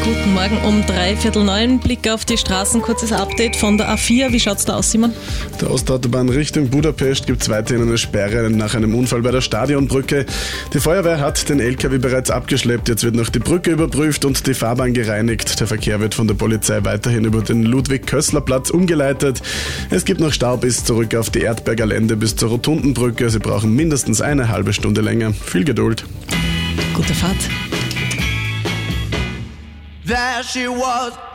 Guten Morgen um 8:45. Blick auf die Straßen, kurzes Update von der A4. Wie schaut's da aus, Simon? Der Ostautobahn Richtung Budapest gibt es weiterhin eine Sperre nach einem Unfall bei der Stadionbrücke. Die Feuerwehr hat den LKW bereits abgeschleppt. Jetzt wird noch die Brücke überprüft und die Fahrbahn gereinigt. Der Verkehr wird von der Polizei weiterhin über den Ludwig-Kössler-Platz umgeleitet. Es gibt noch Stau bis zurück auf die Erdberger Lände bis zur Rotundenbrücke. Sie brauchen mindestens eine halbe Stunde länger. Viel Geduld. Gute Fahrt. There she was.